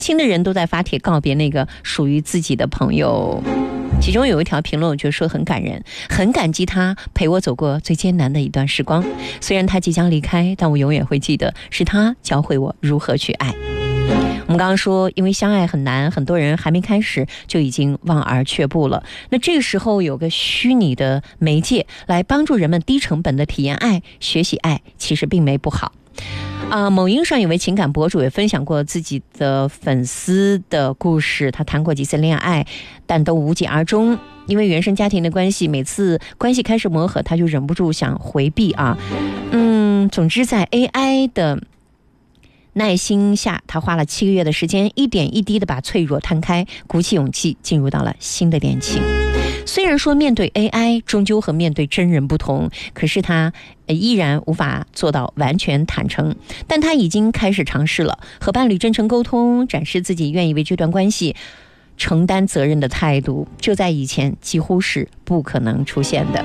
亲的人都在发帖告别那个属于自己的朋友。其中有一条评论我觉得说很感人，很感激他陪我走过最艰难的一段时光，虽然他即将离开，但我永远会记得是他教会我如何去爱。我们刚刚说因为相爱很难，很多人还没开始就已经望而却步了，那这个时候有个虚拟的媒介来帮助人们低成本的体验爱、学习爱，其实并没不好。某音上有位情感博主也分享过自己的粉丝的故事，他谈过几次恋爱，但都无疾而终。因为原生家庭的关系，每次关系开始磨合，他就忍不住想回避啊。总之在 AI 的耐心下，他花了7个月的时间，一点一滴的把脆弱摊开，鼓起勇气进入到了新的恋情。虽然说面对 AI 终究和面对真人不同，可是他依然无法做到完全坦诚，但他已经开始尝试了和伴侣真诚沟通，展示自己愿意为这段关系承担责任的态度，这在以前几乎是不可能出现的。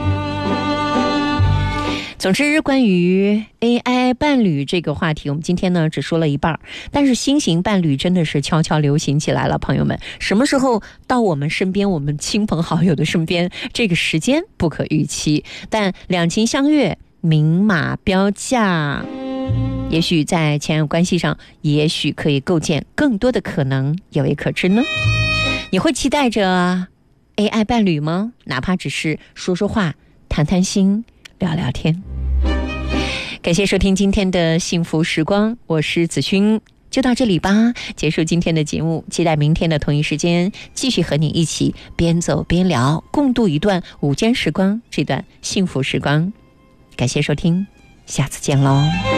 总之，关于 AI 伴侣这个话题，我们今天呢只说了一半，但是新型伴侣真的是悄悄流行起来了，朋友们，什么时候到我们身边，我们亲朋好友的身边，这个时间不可预期，但两情相悦，明码标价，也许在情爱关系上，也许可以构建更多的可能，有为可知呢。你会期待着 AI 伴侣吗？哪怕只是说说话，谈谈心，聊聊天。感谢收听今天的幸福时光，我是子勋，就到这里吧，结束今天的节目，期待明天的同一时间继续和你一起边走边聊，共度一段午间时光，这段幸福时光。感谢收听，下次见喽。